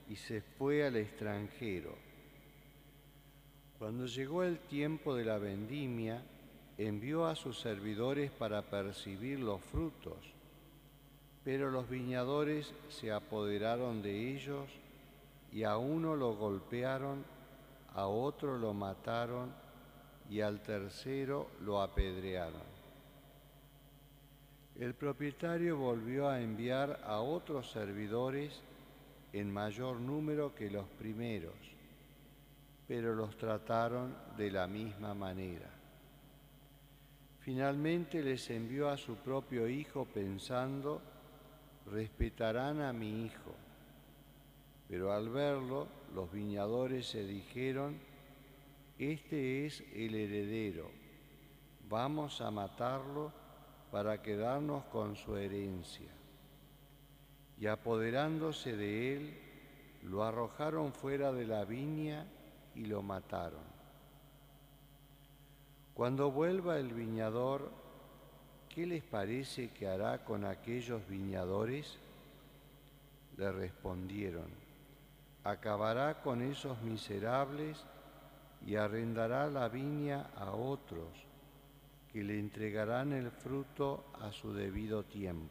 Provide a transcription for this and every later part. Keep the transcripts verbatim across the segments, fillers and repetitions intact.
y se fue al extranjero. Cuando llegó el tiempo de la vendimia, envió a sus servidores para percibir los frutos, pero los viñadores se apoderaron de ellos y a uno lo golpearon, a otro lo mataron y al tercero lo apedrearon. El propietario volvió a enviar a otros servidores en mayor número que los primeros, pero los trataron de la misma manera. Finalmente les envió a su propio hijo pensando, respetarán a mi hijo. Pero al verlo, los viñadores se dijeron, este es el heredero, vamos a matarlo para quedarnos con su herencia. Y apoderándose de él, lo arrojaron fuera de la viña y lo mataron. Cuando vuelva el viñador, ¿qué les parece que hará con aquellos viñadores? Le respondieron, acabará con esos miserables y arrendará la viña a otros, que le entregarán el fruto a su debido tiempo.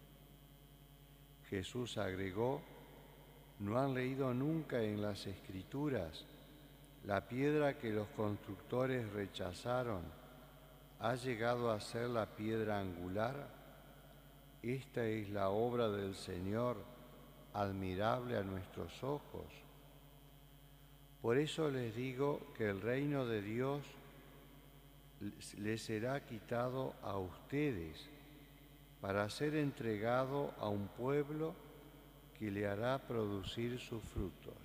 Jesús agregó, ¿no han leído nunca en las Escrituras? La piedra que los constructores rechazaron ha llegado a ser la piedra angular. Esta es la obra del Señor, admirable a nuestros ojos. Por eso les digo que el reino de Dios les será quitado a ustedes para ser entregado a un pueblo que le hará producir sus frutos.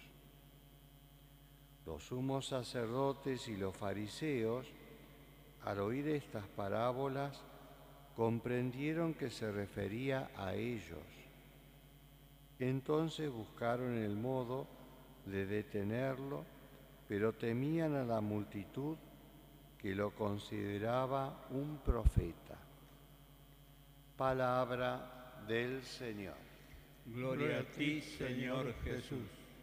Los sumos sacerdotes y los fariseos, al oír estas parábolas, comprendieron que se refería a ellos. Entonces buscaron el modo de detenerlo, pero temían a la multitud que lo consideraba un profeta. Palabra del Señor. Gloria a ti, Señor Jesús.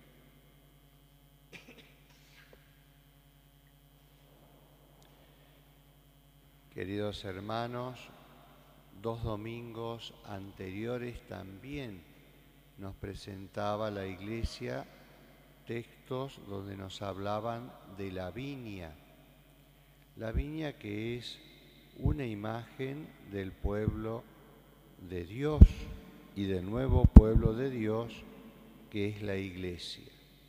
Queridos hermanos, dos domingos anteriores también nos presentaba la Iglesia textos donde nos hablaban de la viña. La viña que es una imagen del pueblo de Dios y del nuevo pueblo de Dios que es la Iglesia.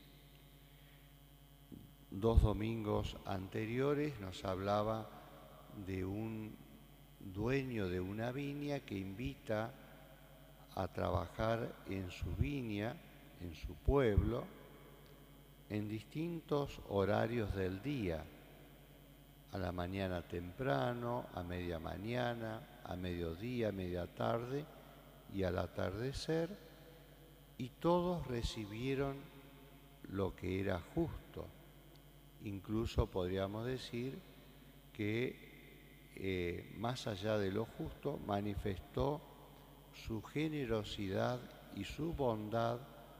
Dos domingos anteriores nos hablaba de un dueño de una viña que invita a trabajar en su viña, en su pueblo, en distintos horarios del día, a la mañana temprano, a media mañana, a mediodía, a media tarde y al atardecer, y todos recibieron lo que era justo. Incluso podríamos decir que eh, más allá de lo justo, manifestó su generosidad y su bondad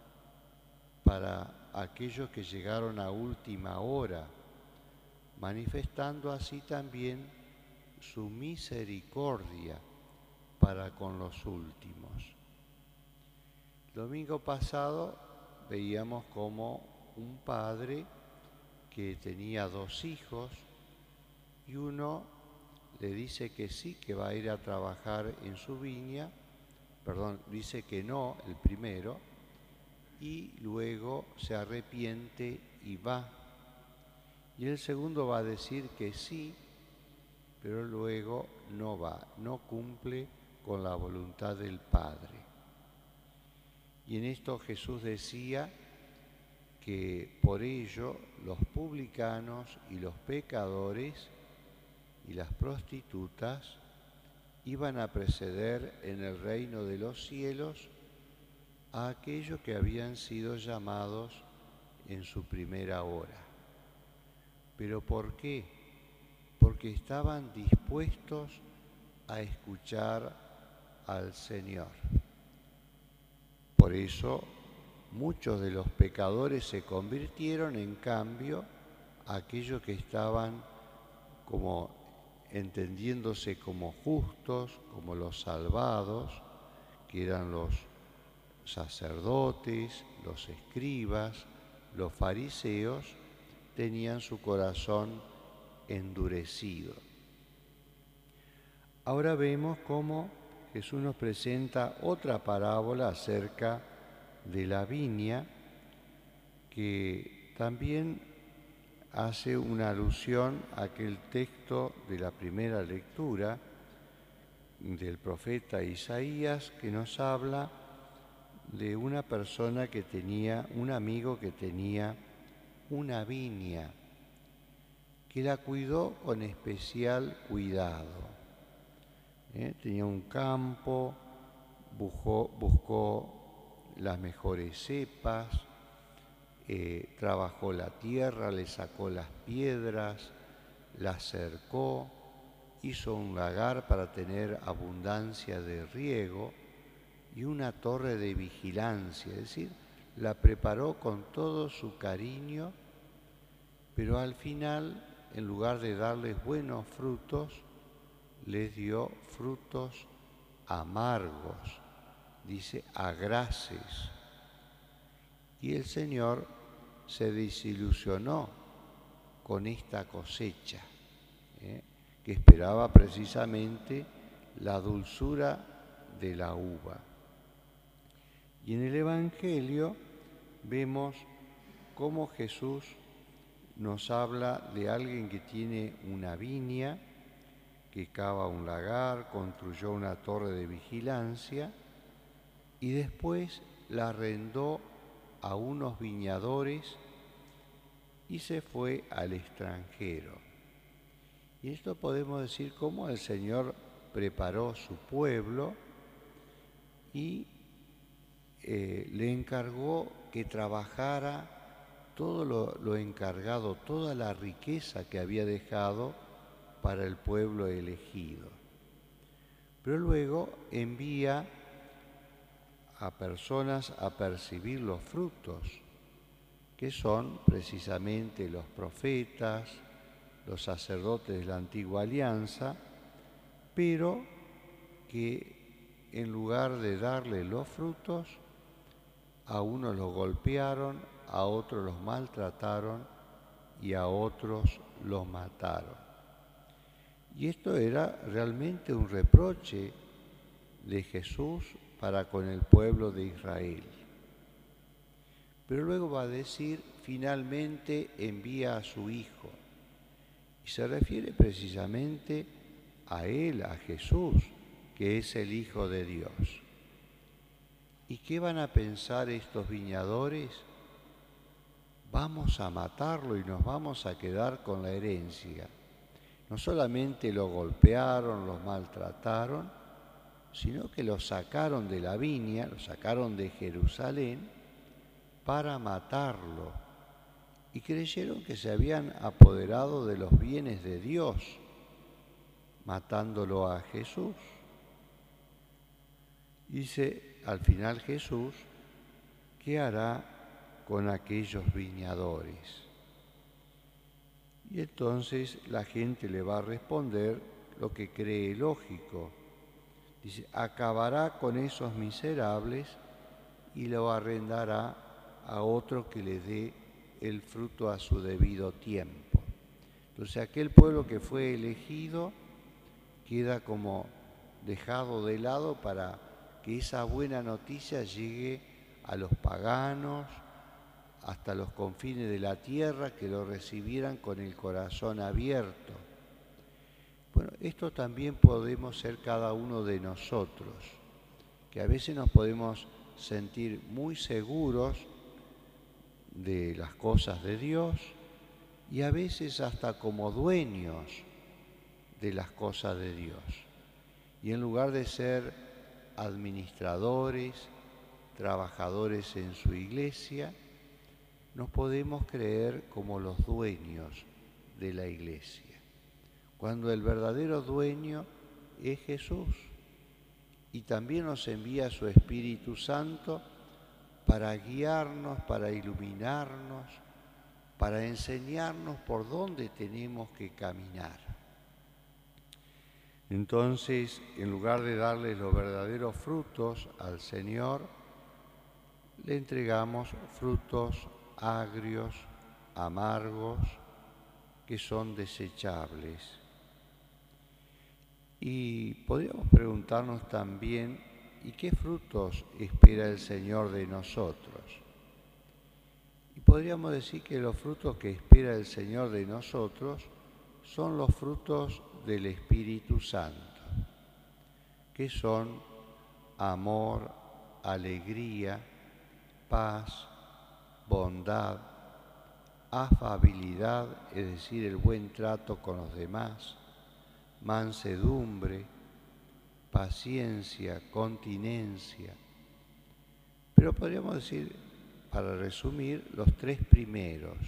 para aquellos que llegaron a última hora, manifestando así también su misericordia para con los últimos. El domingo pasado veíamos como un padre que tenía dos hijos y uno le dice que sí, que va a ir a trabajar en su viña, perdón, dice que no, el primero, y luego se arrepiente y va. Y el segundo va a decir que sí, pero luego no va, no cumple con la voluntad del Padre. Y en esto Jesús decía que por ello los publicanos y los pecadores y las prostitutas iban a preceder en el reino de los cielos a aquellos que habían sido llamados en su primera hora. ¿Pero por qué? Porque estaban dispuestos a escuchar al Señor. Por eso muchos de los pecadores se convirtieron, en cambio, aquellos que estaban como entendiéndose como justos, como los salvados, que eran los sacerdotes, los escribas, los fariseos, tenían su corazón endurecido. Ahora vemos cómo Jesús nos presenta otra parábola acerca de la viña, que también hace una alusión a aquel texto de la primera lectura del profeta Isaías, que nos habla de una persona que tenía, un amigo que tenía una viña, que la cuidó con especial cuidado. ¿Eh? Tenía un campo, buscó, buscó las mejores cepas, eh, trabajó la tierra, le sacó las piedras, la cercó, hizo un lagar para tener abundancia de riego y una torre de vigilancia, es decir, la preparó con todo su cariño, pero al final, en lugar de darles buenos frutos, les dio frutos amargos, dice agraces. Y el Señor se desilusionó con esta cosecha, ¿eh? que esperaba precisamente la dulzura de la uva. Y en el Evangelio vemos cómo Jesús nos habla de alguien que tiene una viña, que cava un lagar, construyó una torre de vigilancia y después la arrendó a unos viñadores y se fue al extranjero. Y esto podemos decir cómo el Señor preparó su pueblo y eh, le encargó que trabajara todo lo, lo encargado, toda la riqueza que había dejado para el pueblo elegido. Pero luego envía a personas a percibir los frutos, que son precisamente los profetas, los sacerdotes de la antigua alianza, pero que en lugar de darle los frutos, a unos los golpearon, a otros los maltrataron y a otros los mataron. Y esto era realmente un reproche de Jesús para con el pueblo de Israel. Pero luego va a decir, finalmente envía a su Hijo. Y se refiere precisamente a Él, a Jesús, que es el Hijo de Dios. ¿Y qué van a pensar estos viñadores? Vamos a matarlo y nos vamos a quedar con la herencia. No solamente lo golpearon, lo maltrataron, sino que lo sacaron de la viña, lo sacaron de Jerusalén para matarlo. Y creyeron que se habían apoderado de los bienes de Dios, matándolo a Jesús. Dice al final Jesús, ¿qué hará con aquellos viñadores? Y entonces la gente le va a responder lo que cree lógico. Dice, acabará con esos miserables y lo arrendará a otro que le dé el fruto a su debido tiempo. Entonces aquel pueblo que fue elegido queda como dejado de lado para que esa buena noticia llegue a los paganos, hasta los confines de la tierra, que lo recibieran con el corazón abierto. Bueno, esto también podemos ser cada uno de nosotros, que a veces nos podemos sentir muy seguros de las cosas de Dios y a veces hasta como dueños de las cosas de Dios. Y en lugar de ser administradores, trabajadores en su iglesia, nos podemos creer como los dueños de la iglesia, cuando el verdadero dueño es Jesús y también nos envía su Espíritu Santo para guiarnos, para iluminarnos, para enseñarnos por dónde tenemos que caminar. Entonces, en lugar de darle los verdaderos frutos al Señor, le entregamos frutos agrios, amargos, que son desechables. Y podríamos preguntarnos también, ¿y qué frutos espera el Señor de nosotros? Y podríamos decir que los frutos que espera el Señor de nosotros son los frutos del Espíritu Santo, que son amor, alegría, paz, bondad, afabilidad, es decir, el buen trato con los demás, mansedumbre, paciencia, continencia. Pero podríamos decir, para resumir, los tres primeros: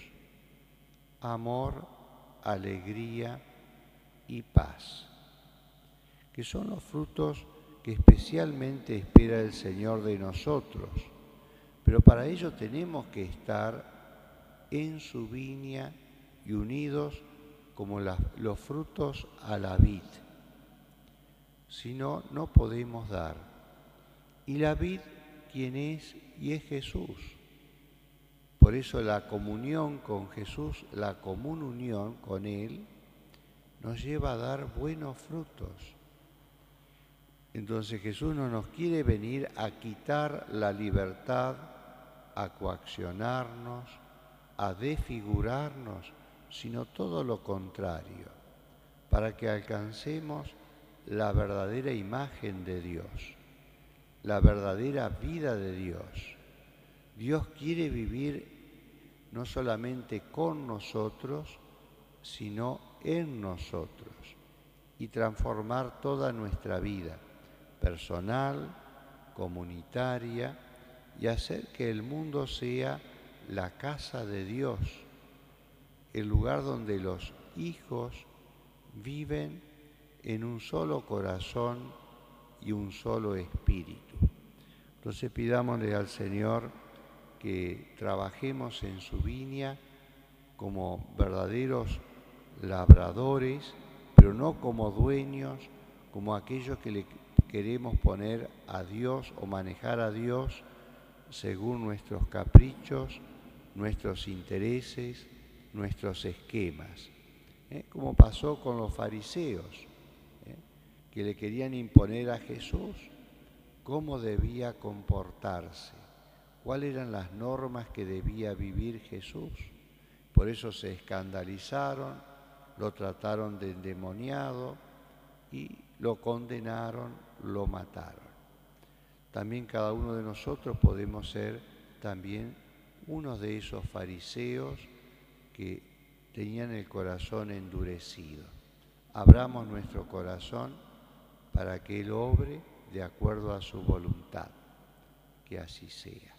amor, alegría y paz, que son los frutos que especialmente espera el Señor de nosotros. Pero para ello tenemos que estar en su viña y unidos como la, los frutos a la vid. Si no, no podemos dar. Y la vid, ¿quién es? Y es Jesús. Por eso la comunión con Jesús, la común unión con Él, nos lleva a dar buenos frutos. Entonces Jesús no nos quiere venir a quitar la libertad, a coaccionarnos, a desfigurarnos, sino todo lo contrario, para que alcancemos la verdadera imagen de Dios, la verdadera vida de Dios. Dios quiere vivir no solamente con nosotros, sino en nosotros, y transformar toda nuestra vida personal, comunitaria, y hacer que el mundo sea la casa de Dios, el lugar donde los hijos viven en un solo corazón y un solo espíritu. Entonces pidámosle al Señor que trabajemos en su viña como verdaderos labradores, pero no como dueños, como aquellos que le queremos poner a Dios o manejar a Dios según nuestros caprichos, nuestros intereses, nuestros esquemas, ¿eh? Como pasó con los fariseos, ¿eh? que le querían imponer a Jesús cómo debía comportarse, cuáles eran las normas que debía vivir Jesús. Por eso se escandalizaron, lo trataron de endemoniado y lo condenaron, lo mataron. También cada uno de nosotros podemos ser también uno de esos fariseos que tenían el corazón endurecido. Abramos nuestro corazón para que Él obre de acuerdo a su voluntad. Que así sea.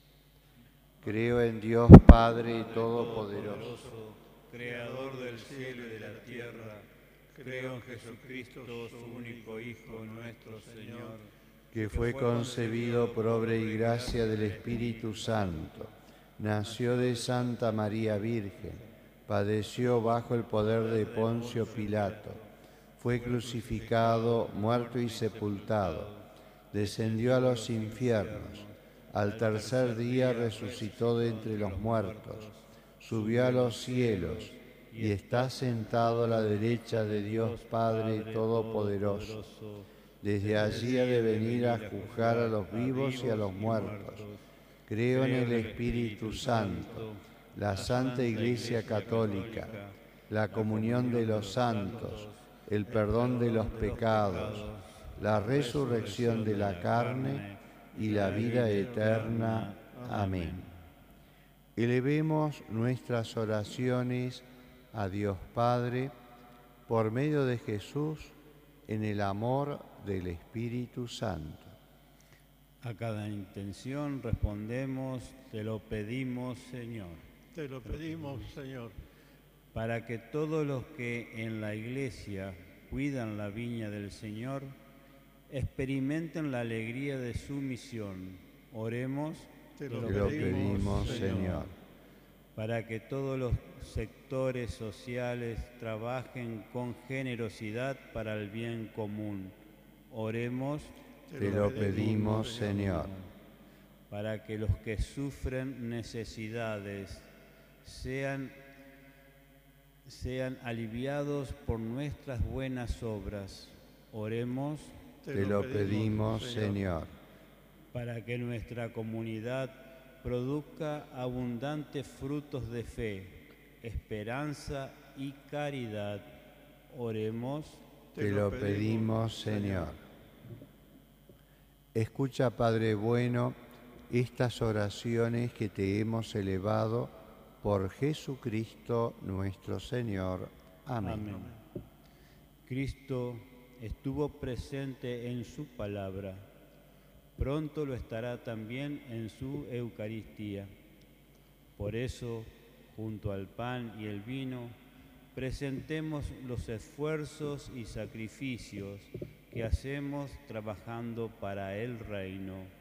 Creo en Dios Padre Todopoderoso, Creador del cielo y de la tierra. Creo en Jesucristo, su único Hijo, nuestro Señor, que fue concebido por obra y gracia del Espíritu Santo, nació de Santa María Virgen, padeció bajo el poder de Poncio Pilato, fue crucificado, muerto y sepultado, descendió a los infiernos, al tercer día resucitó de entre los muertos, subió a los cielos y está sentado a la derecha de Dios Padre Todopoderoso. Desde allí ha de venir a juzgar a los vivos y a los muertos. Creo en el Espíritu Santo, la Santa Iglesia Católica, la comunión de los santos, el perdón de los pecados, la resurrección de la carne y la vida eterna. Amén. Elevemos nuestras oraciones a Dios Padre por medio de Jesús en el amor del Espíritu Santo. A cada intención respondemos, te lo pedimos, Señor. Te lo pedimos, Señor. Para que todos los que en la Iglesia cuidan la viña del Señor experimenten la alegría de su misión, oremos. Te Te lo pedimos, Señor. Para que todos los sectores sociales trabajen con generosidad para el bien común. Oremos. Te lo pedimos, Señor. Para que los que sufren necesidades sean, sean aliviados por nuestras buenas obras. Oremos. Te lo pedimos, Señor. Para que nuestra comunidad produzca abundantes frutos de fe, esperanza y caridad. Oremos. Te lo pedimos, Señor. Escucha, Padre bueno, estas oraciones que te hemos elevado por Jesucristo nuestro Señor. Amén. Amén. Cristo estuvo presente en su palabra. Pronto lo estará también en su Eucaristía. Por eso, junto al pan y el vino, presentemos los esfuerzos y sacrificios que hacemos trabajando para el reino.